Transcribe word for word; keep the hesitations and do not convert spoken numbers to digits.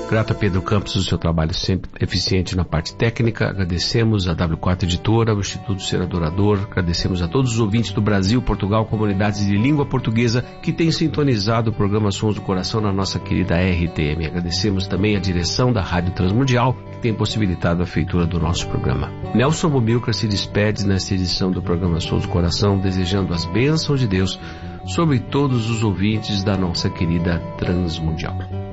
Grato a Pedro Campos do seu trabalho sempre eficiente na parte técnica. Agradecemos a W quatro Editora, o Instituto Ser Adorador. Agradecemos a todos os ouvintes do Brasil, Portugal, comunidades de língua portuguesa que têm sintonizado o programa Sons do Coração na nossa querida R T M. Agradecemos também a direção da Rádio Transmundial, que tem possibilitado a feitura do nosso programa. Nelson Bobilcar se despede nesta edição do programa Sons do Coração, desejando as bênçãos de Deus sobre todos os ouvintes da nossa querida Transmundial.